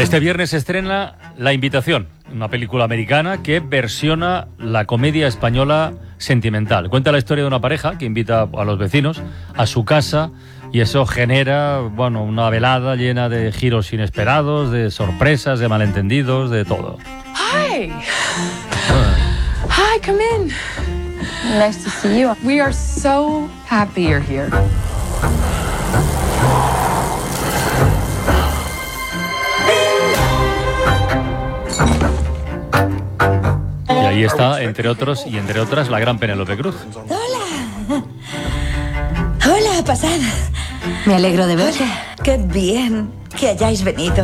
Este viernes se estrena La Invitación, una película americana que versiona la comedia española Sentimental. Cuenta la historia de una pareja que invita a los vecinos a su casa y eso genera, bueno, una velada llena de giros inesperados, de sorpresas, de malentendidos, de todo. Hi. Hi, come in. Nice to see you. We are so happy you're here. Y ahí está, entre otros y entre otras, la gran Penélope Cruz. Hola. Hola, pasad. Me alegro de verte. Qué bien que hayáis venido.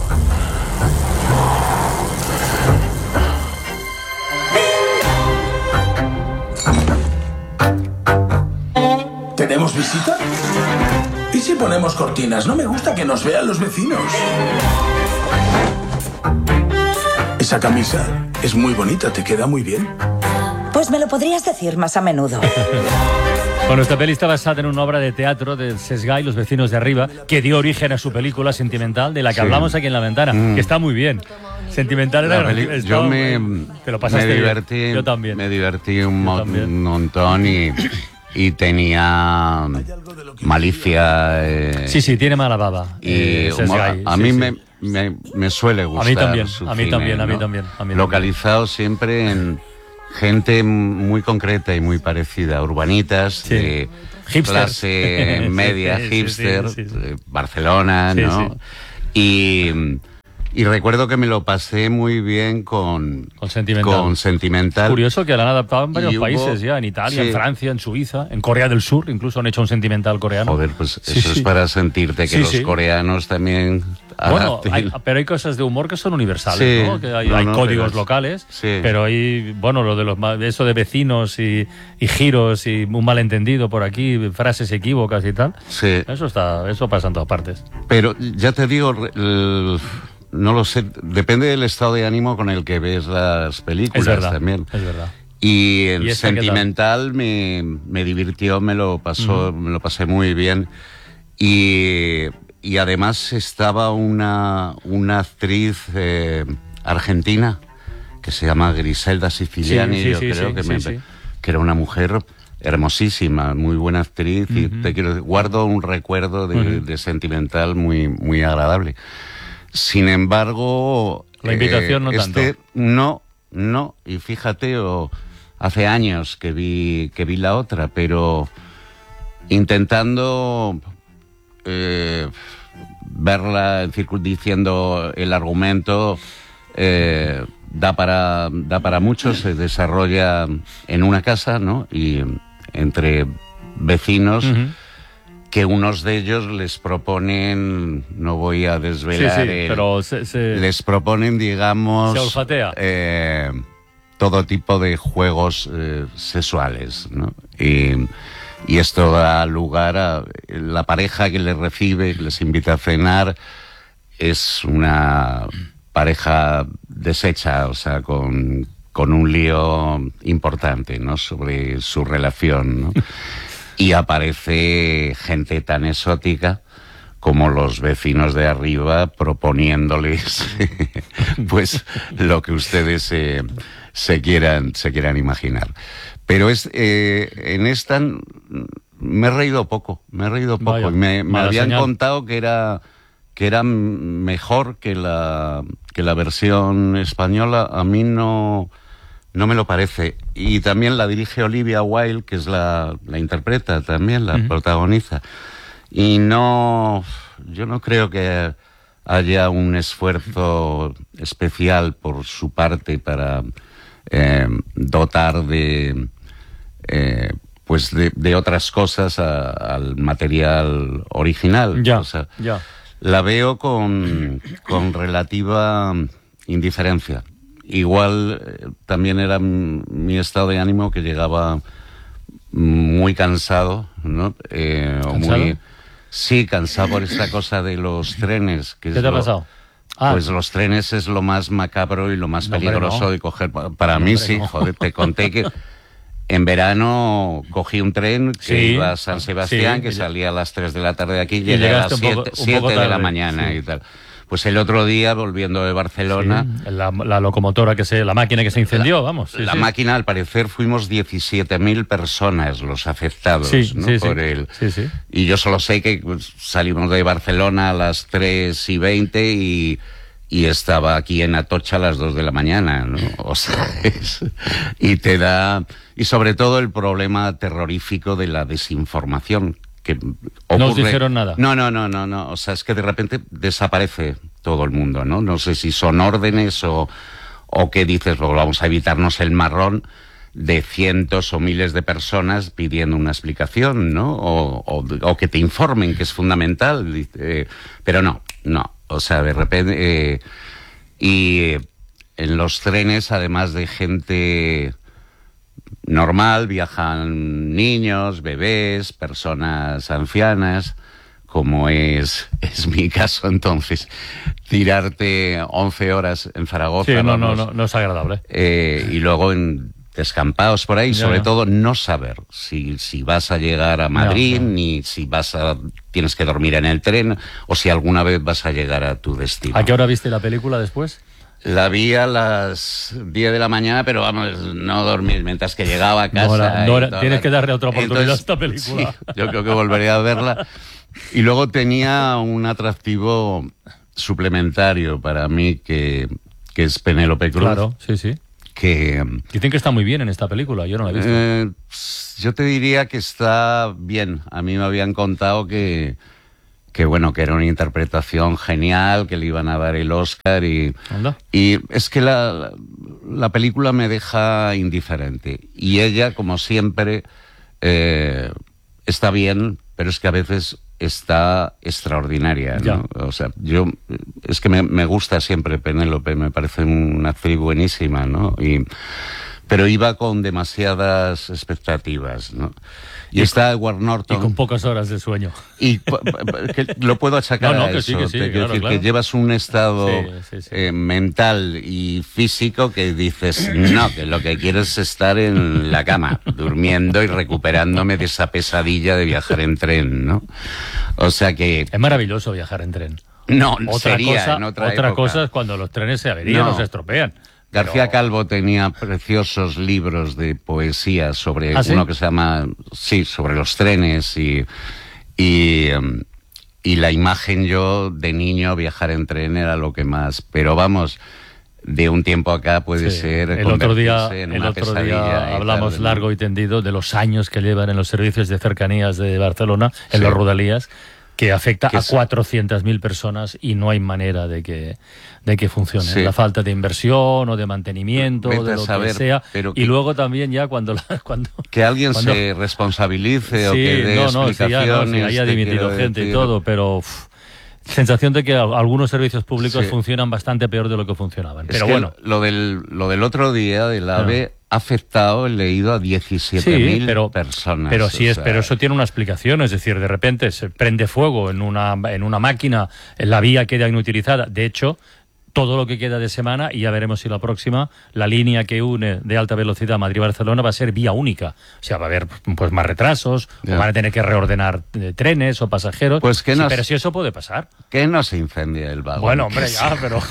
¿Tenemos visita? ¿Y si ponemos cortinas? No me gusta que nos vean los vecinos. Esa camisa es muy bonita, te queda muy bien. Pues me lo podrías decir más a menudo. Bueno, esta peli está basada en una obra de teatro de Sesgay, Los vecinos de arriba, que dio origen a su película Sentimental, de la que hablamos aquí en La Ventana, que está muy bien. Sentimental era... Yo te lo pasaste me divertí, bien. Yo también. Me divertí un montón y tenía malicia. Sí, tiene mala baba. Y Sesgay, a mí me suele gustar. A mí también. Localizado siempre en gente muy concreta y muy parecida, urbanitas, de clase media, hipster, Barcelona, ¿no? Sí. Y recuerdo que me lo pasé muy bien con Sentimental. Es curioso que la han adaptado en varios países ya, en Italia, en Francia, en Suiza, en Corea del Sur, incluso han hecho un Sentimental coreano. Joder, pues eso es para sentirte que los coreanos también... Bueno, pero hay cosas de humor que son universales, ¿no? Que hay códigos locales, pero hay, bueno, eso de vecinos y giros y un malentendido por aquí, frases equívocas y tal, eso pasa en todas partes. Pero ya te digo... No lo sé, depende del estado de ánimo con el que ves las películas también. Es verdad. Y en Sentimental me divirtió, me lo pasé muy bien. Y además estaba una actriz argentina que se llama Griselda Siciliani, que era una mujer hermosísima, muy buena actriz, y guardo un recuerdo de Sentimental muy, muy agradable. Sin embargo... La Invitación no tanto. No, y fíjate, hace años que vi la otra, pero intentando verla, diciendo el argumento, da para mucho, se desarrolla en una casa, ¿no? Y entre vecinos... que unos de ellos les proponen, no voy a desvelar, pero les proponen, digamos, se olfatea. Todo tipo de juegos sexuales, ¿no? Y esto da lugar a la pareja que les recibe, que les invita a cenar, es una pareja deshecha, o sea, con un lío importante, ¿no? Sobre su relación, ¿no? Y aparece gente tan exótica como los vecinos de arriba proponiéndoles pues lo que ustedes se quieran imaginar. Pero en esta me he reído poco. Vaya, me habían contado que era mejor que la versión española. A mí no me lo parece. Y también la dirige Olivia Wilde, que es la interpreta también, la protagoniza. Y yo no creo que haya un esfuerzo especial por su parte para dotar de otras cosas al material original. La veo con relativa indiferencia. Igual también era mi estado de ánimo, que llegaba muy cansado, ¿no? ¿Cansado? Cansado por esta cosa de los trenes. ¿Qué te ha pasado? Pues los trenes es lo más macabro y lo más peligroso de coger. Para mí sí, joder, te conté que en verano cogí un tren que iba a San Sebastián, que salía a las 3 de la tarde de aquí, y llegué a las 7 de la mañana y tal. Pues el otro día, volviendo de Barcelona... Sí, la locomotora la máquina que se incendió, vamos. La máquina, al parecer, fuimos 17.000 personas los afectados, sí, ¿no? Sí, por sí. el... Sí, sí. Y yo solo sé que pues, salimos de Barcelona a las 3:20 y estaba aquí en Atocha a las 2 de la mañana, ¿no? O sea, y te da... Y sobre todo el problema terrorífico de la desinformación, que ocurre... ¿No os dijeron nada? No. O sea, es que de repente desaparece todo el mundo, ¿no? No sé si son órdenes o qué dices, luego vamos a evitarnos el marrón de cientos o miles de personas pidiendo una explicación, ¿no? O que te informen, que es fundamental. Pero no. O sea, de repente... y en los trenes, además de gente normal, viajan niños, bebés, personas ancianas, como es mi caso. Entonces, tirarte 11 horas en Zaragoza... Sí, no es agradable. Y luego en descampados por ahí, sobre todo no saber si vas a llegar a Madrid, ni si tienes que dormir en el tren, o si alguna vez vas a llegar a tu destino. ¿A qué hora viste la película después? La vi a las 10 de la mañana, pero vamos, no dormir mientras que llegaba a casa. Tienes que darle otra oportunidad a esta película. Sí, yo creo que volveré a verla. Y luego tenía un atractivo suplementario para mí, que es Penélope Cruz. Claro, sí. Que dicen que está muy bien en esta película, yo no la he visto. Yo te diría que está bien. A mí me habían contado que bueno, que era una interpretación genial, que le iban a dar el Oscar y es que la película me deja indiferente. Y ella, como siempre, está bien, pero es que a veces está extraordinaria, ¿no? O sea, es que me gusta siempre Penélope, me parece una actriz buenísima, ¿no? Pero iba con demasiadas expectativas, ¿no? Y está Edward Norton. Y con pocas horas de sueño. Y que lo puedo achacar a eso. Que sí, claro. Que llevas un estado mental y físico que dices, no, que lo que quiero es estar en la cama, durmiendo y recuperándome de esa pesadilla de viajar en tren, ¿no? O sea que... Es maravilloso viajar en tren. No, sería en otra época. Cosa es cuando los trenes se averían o se estropean. García Calvo tenía preciosos libros de poesía sobre uno que se llama, sobre los trenes y la imagen, yo de niño viajar en tren era lo que más, pero vamos, de un tiempo acá puede ser el otro día pesadilla hablamos largo y tendido de los años que llevan en los servicios de cercanías de Barcelona, en los Rodalías, que afecta a 400.000 personas y no hay manera de que funcione. Sí. La falta de inversión o de mantenimiento, de lo que sea. Y luego también ya cuando que alguien se responsabilice o que dé explicaciones. haya dimitido gente y todo, pero... sensación de que algunos servicios públicos funcionan bastante peor de lo que funcionaban. Pero bueno, lo del otro día del AVE ha afectado, he leído, a 17.000 personas. Pero pero eso tiene una explicación, es decir, de repente se prende fuego en una máquina, la vía queda inutilizada. De hecho, todo lo que queda de semana, y ya veremos si la próxima, la línea que une de alta velocidad Madrid-Barcelona va a ser vía única. O sea, va a haber pues más retrasos, o van a tener que reordenar trenes o pasajeros. Pues pero si eso puede pasar. Que no se incendia el vagón. Bueno, hombre, pero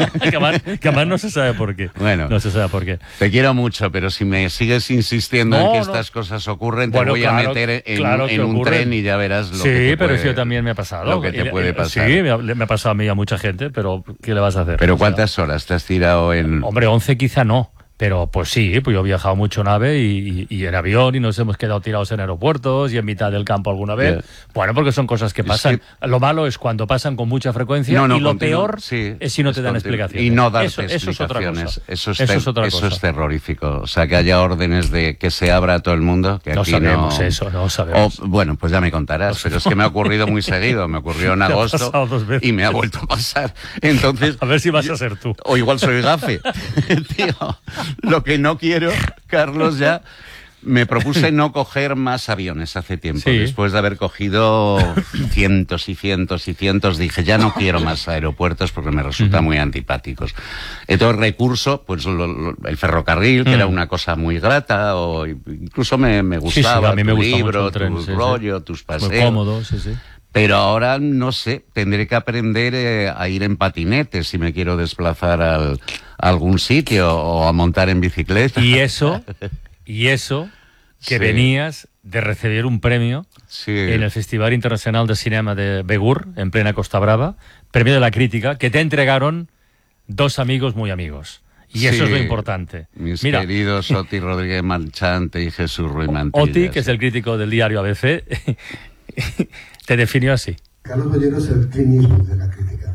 que además no se sabe por qué. Bueno, no se sabe por qué. Te quiero mucho, pero si me sigues insistiendo en que estas cosas ocurren, te voy a meter en un tren y ya verás lo que te pero eso también me ha pasado. Lo que te puede pasar. Sí, me ha pasado a mí y a mucha gente, pero ¿qué le vas a hacer? ¿Pero cuántas horas te has tirado en...? Hombre, 11 quizá no, pero pues sí, pues yo he viajado mucho en AVE y en avión y nos hemos quedado tirados en aeropuertos y en mitad del campo alguna vez. Bueno, porque son cosas que pasan. Lo malo es cuando pasan con mucha frecuencia y lo peor es si no te dan explicaciones. Y no darte explicaciones. Eso es otra cosa. Eso es terrorífico. O sea, que haya órdenes de que se abra a todo el mundo. Que no aquí sabemos eso, no sabemos. Bueno, pues ya me contarás, pero es que me ha ocurrido muy seguido. Me ocurrió en agosto y me ha vuelto a pasar. Entonces, a ver si vas a ser tú. O igual soy gafe. Tío, lo que no quiero, Carlos, ya me propuse no coger más aviones hace tiempo. Después de haber cogido cientos y cientos y cientos, dije, ya no quiero más aeropuertos porque me resultan muy antipáticos. Entonces recurso, pues el ferrocarril, que era una cosa muy grata, o incluso me gustaba, a mí me tu gusta libro, mucho el tren, tu rollo, tus paseos. Muy cómodo, Pero ahora, no sé, tendré que aprender a ir en patinete si me quiero desplazar a algún sitio o a montar en bicicleta. Y eso que Sí. venías de recibir un premio Sí. en el Festival Internacional de Cinema de Begur, en plena Costa Brava, premio de la crítica, que te entregaron dos amigos muy amigos. Y eso es lo Sí, importante. Mis Mira, queridos Oti Rodríguez Marchante y Jesús Ruiz Mantilla. Oti, que es el crítico del diario ABC, te definió así. Carlos Bollero es el Clint Eastwood de la crítica.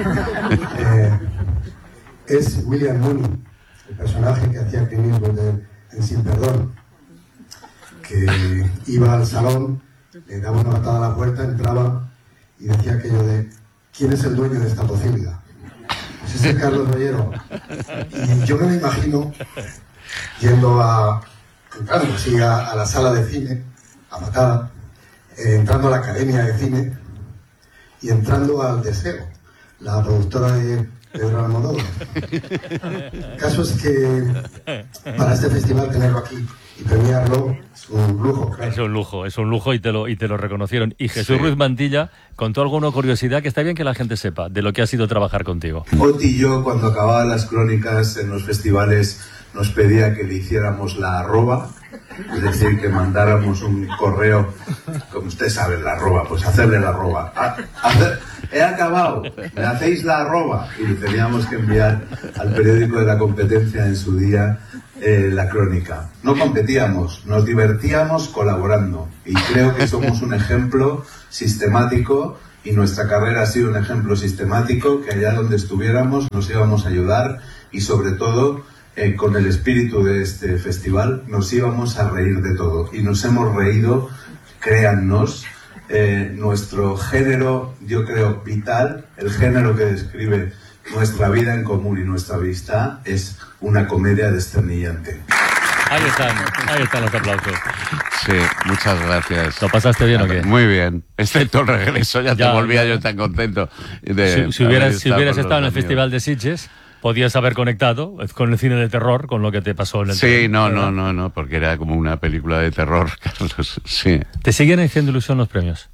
Es William Mooney, el personaje que hacía Clint Eastwood en Sin Perdón, que iba al salón, le daba una patada a la puerta, entraba y decía aquello de ¿quién es el dueño de esta posibilidad? Pues ese es Carlos Bollero. Y yo me lo imagino yendo entrando así a la sala de cine, a patada, entrando a la Academia de Cine y entrando al Deseo, la productora de Pedro Almodóvar. El caso es que para este festival tenerlo aquí y premiarlo es un lujo, claro. Es un lujo y te lo reconocieron. Y Jesús Sí. Ruiz Mantilla contó alguna curiosidad que está bien que la gente sepa de lo que ha sido trabajar contigo. Oti y yo, cuando acababan las crónicas en los festivales, nos pedía que le hiciéramos la arroba, es decir, que mandáramos un correo, como usted sabe, la arroba, pues hacerle la arroba. He acabado, me hacéis la arroba. Y le teníamos que enviar al periódico de la competencia en su día la crónica. No competíamos, nos divertíamos colaborando. Y creo que somos un ejemplo sistemático, y nuestra carrera ha sido un ejemplo sistemático, que allá donde estuviéramos nos íbamos a ayudar y sobre todo con el espíritu de este festival nos íbamos a reír de todo. Y nos hemos reído, créannos, nuestro género, yo creo, vital, el género que describe nuestra vida en común y nuestra amistad, es una comedia desternillante. Ahí están los aplausos. Sí, muchas gracias. ¿Lo pasaste bien o qué? Muy bien. Excepto el regreso, ya te volvía yo tan contento. Si hubieras estado en el Festival de Sitges, podías haber conectado con el cine de terror, con lo que te pasó en el Sí, tren, no, ¿verdad? porque era como una película de terror, Carlos. Sí. ¿Te siguen haciendo ilusión los premios?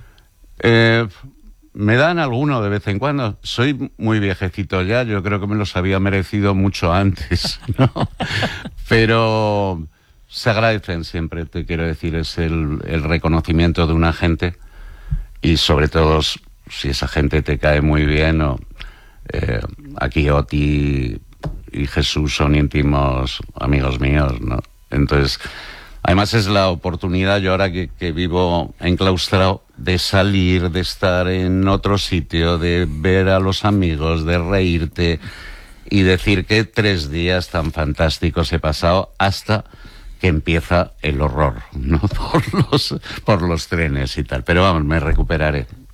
Me dan alguno de vez en cuando. Soy muy viejecito ya, yo creo que me los había merecido mucho antes, ¿no? Pero se agradecen siempre, te quiero decir, es el reconocimiento de una gente y sobre todo si esa gente te cae muy bien. Aquí Oti y Jesús son íntimos amigos míos, ¿no? Entonces, además es la oportunidad, yo ahora que vivo enclaustrado, de salir, de estar en otro sitio, de ver a los amigos, de reírte y decir que 3 días tan fantásticos he pasado hasta que empieza el horror, ¿no? Por los trenes y tal. Pero vamos, me recuperaré.